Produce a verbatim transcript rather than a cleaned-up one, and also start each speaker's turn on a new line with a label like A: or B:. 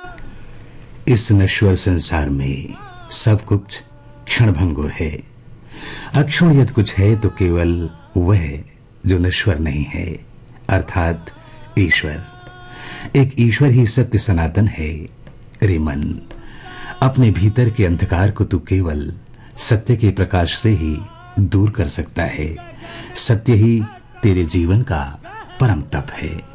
A: इस नश्वर संसार में सब कुछ क्षणभंगुर है। अक्षुण यदि कुछ है तो केवल वह जो नश्वर नहीं है, अर्थात ईश्वर। एक ईश्वर ही सत्य सनातन है। रे मन, अपने भीतर के अंधकार को तू केवल सत्य के प्रकाश से ही दूर कर सकता है। सत्य ही तेरे जीवन का परम तप है।